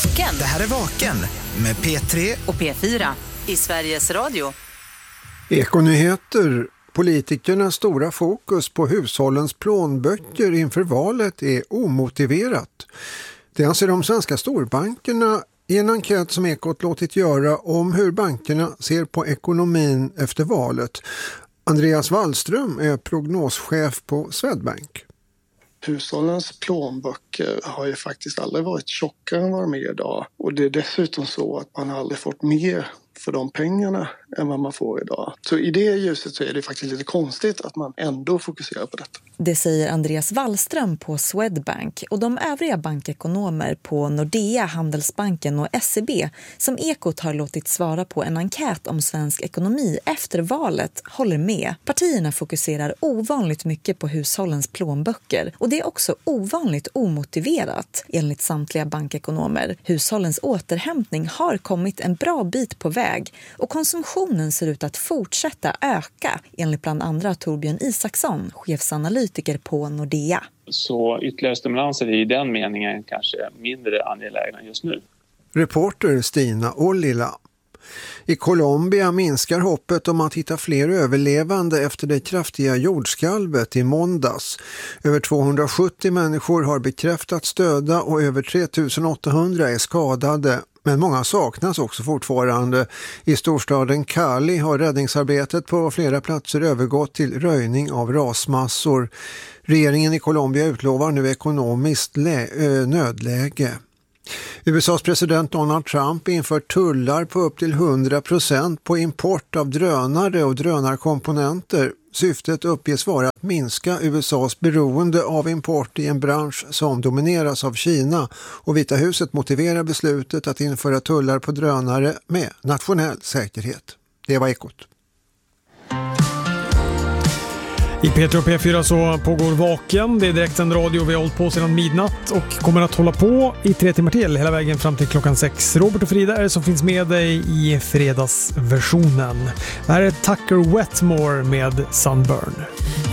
Vaken. Det här är Vaken med P3 och P4 i Sveriges Radio. Ekonyheter. Politikernas stora fokus på hushållens plånböcker inför valet är omotiverat. Det anser de svenska storbankerna i en enkät som Ekot låtit göra om hur bankerna ser på ekonomin efter valet. Andreas Wallström är prognoschef på Swedbank. Hushållens plånböcker har ju faktiskt aldrig varit tjockare än vad de är idag. Och det är dessutom så att man aldrig fått mer för de pengarna än vad man får idag. Så i det ljuset så är det faktiskt lite konstigt att man ändå fokuserar på detta. Det säger Andreas Wallström på Swedbank och de övriga bankekonomer på Nordea, Handelsbanken och SEB som Ekot har låtit svara på en enkät om svensk ekonomi efter valet håller med. Partierna fokuserar ovanligt mycket på hushållens plånböcker och det är också ovanligt omotiverat enligt samtliga bankekonomer. Hushållens återhämtning har kommit en bra bit på väg och konsumtionen ser ut att fortsätta öka enligt bland andra Torbjörn Isaksson, chefsanalytiker på Nordea. Så ytterligare stimulanser är i den meningen kanske mindre angelägna just nu. Reporter Stina Ollila. I Colombia minskar hoppet om att hitta fler överlevande efter det kraftiga jordskalvet i måndags. Över 270 människor har bekräftats döda och över 3800 är skadade. Men många saknas också fortfarande. I storstaden Cali har räddningsarbetet på flera platser övergått till röjning av rasmassor. Regeringen i Colombia utlovar nu ekonomiskt nödläge. USAs president Donald Trump inför tullar på upp till 100% på import av drönare och drönarkomponenter. Syftet uppges vara att minska USAs beroende av import i en bransch som domineras av Kina, och Vita huset motiverar beslutet att införa tullar på drönare med nationell säkerhet. Det var Ekot. I P3 och P4 så pågår Vaken. Det är direkt en radio vi har hållit på sedan midnatt och kommer att hålla på i 3 timmar till hela vägen fram till klockan 6. Robert och Frida är det som finns med dig i fredagsversionen. Det här är Tucker Wetmore med Sunburn.